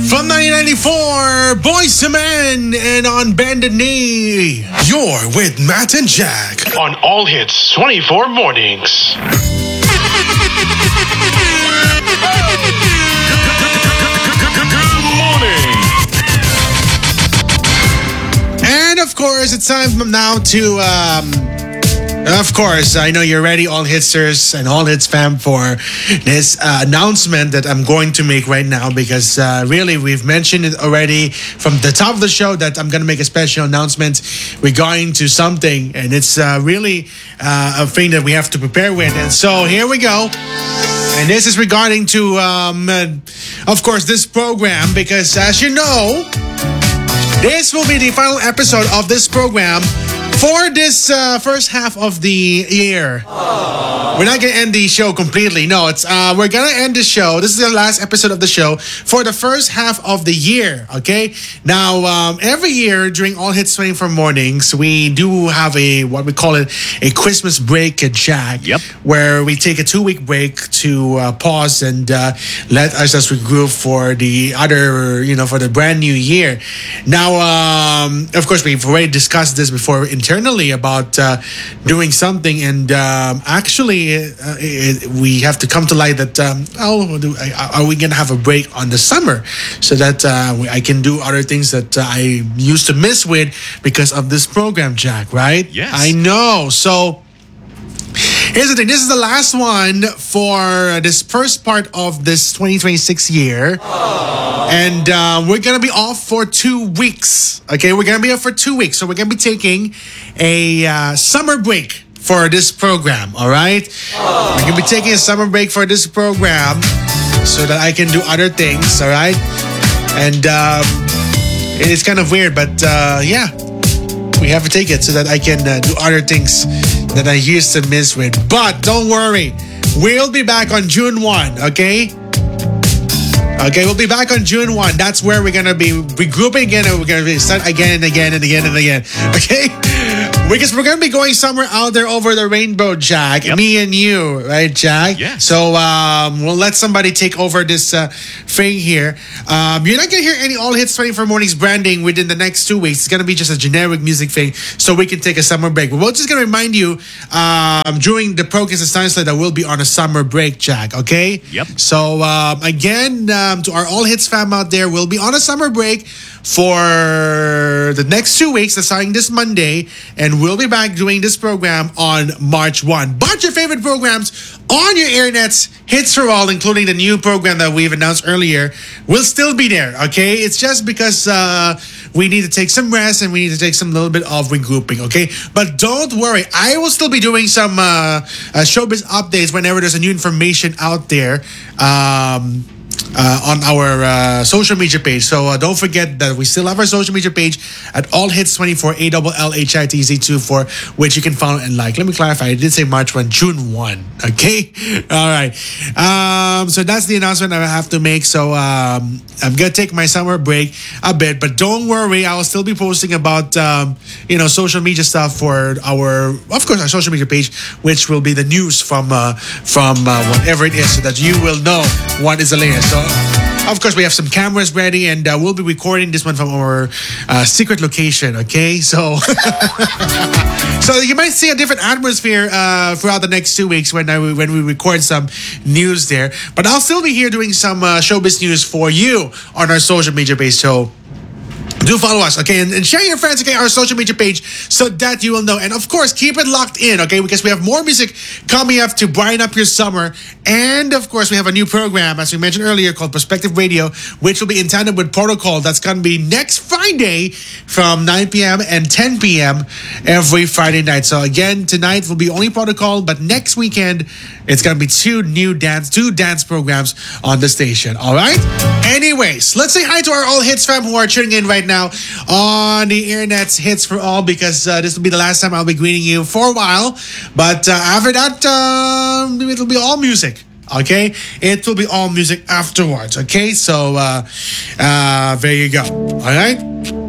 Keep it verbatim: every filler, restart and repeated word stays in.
From nineteen ninety-four, Boys to Men, and on Bended Knee, you're with Matt and Jack on All Hits twenty-four Mornings. Good morning. And of course, it's time from now to, um, of course, I know you're ready, All Hitsers and All Hits fam, for this uh, announcement that I'm going to make right now, because uh, really, we've mentioned it already from the top of the show that I'm going to make a special announcement regarding to something, and it's uh, really uh, a thing that we have to prepare with. And so here we go. And this is regarding to, um, uh, of course, this program, because as you know, this will be the final episode of this program for this uh, first half of the year. Aww. We're not going to end the show completely. No, it's uh, we're going to end the show. This is the last episode of the show for the first half of the year, okay? Now, um, every year during All Hits twenty-four Mornings, we do have a, what we call it, a Christmas break at Jack. Yep. Where we take a two-week break to uh, pause and uh, let us as regroup for the other, you know, for the brand new year. Now, um, of course, we've already discussed this before in internally about uh, doing something, and um, actually uh, it, we have to come to light that um, oh, do, are we gonna have a break on the summer so that uh, we, I can do other things that uh, I used to miss with because of this program, Jack, right? Yes, I know. So here's the thing. This is the last one for this first part of this twenty twenty-six year. Aww. And uh, we're going to be off for two weeks. Okay, we're going to be off for two weeks. So we're going to be taking a uh, summer break for this program, all right? Aww. We're going to be taking a summer break for this program so that I can do other things, all right? And um, it's kind of weird, but uh, yeah, we have to take it so that I can uh, do other things that I used to miss with. But don't worry, we'll be back on June first, okay? Okay, we'll be back on June first. That's where we're going to be regrouping again, and we're going to start again and again and again and again, okay? Because we're going to be going somewhere out there over the rainbow, Jack. Yep. Me and you, right, Jack? Yeah. So um, we'll let somebody take over this uh, thing here. Um, you're not going to hear any All Hits twenty-four Mornings branding within the next two weeks. It's going to be just a generic music thing so we can take a summer break. But we're just going to remind you um, during the Progress and Science Slide that we'll be on a summer break, Jack, okay? Yep. So um, again, um, to our All Hits fam out there, we'll be on a summer break for the next two weeks, starting this Monday, and we'll be back doing this program on March first. But your favorite programs on your internets, Hits for All, including the new program that we've announced earlier, will still be there, okay? It's just because uh, we need to take some rest and we need to take some little bit of regrouping, okay? But don't worry, I will still be doing some uh, uh, showbiz updates whenever there's a new information out there. Um... Uh, on our uh, social media page. So uh, don't forget that we still have our social media page at All Hits twenty-four, A L L H I T Z twenty-four, which you can follow and like. Let me clarify, I did say March first, June first, okay? All right. Um, so that's the announcement I have to make. So um, I'm going to take my summer break a bit, but don't worry, I will still be posting about, um, you know, social media stuff for our, of course, our social media page, which will be the news from, uh, from uh, whatever it is, so that you will know what is the latest. So, of course, we have some cameras ready, and uh, we'll be recording this one from our uh, secret location, okay? So, so you might see a different atmosphere uh, throughout the next two weeks when I, when we record some news there. But I'll still be here doing some uh, showbiz news for you on our social media page. So do follow us, okay? And, and share your friends, okay, our social media page so that you will know. And of course, keep it locked in, okay? Because we have more music coming up to brighten up your summer. And of course, we have a new program, as we mentioned earlier, called Perspective Radio, which will be in tandem with Protocol. That's going to be next Friday from nine p.m. and ten p.m. every Friday night. So again, tonight will be only Protocol, but next weekend, it's going to be two new dance, two dance programs on the station, all right? Anyways, let's say hi to our All Hits fam who are tuning in right now on the internet's Hits for All, because uh, this will be the last time I'll be greeting you for a while. But uh, after that, uh, it'll be all music. Okay, it will be all music afterwards. Okay, so uh, uh, there you go. All right.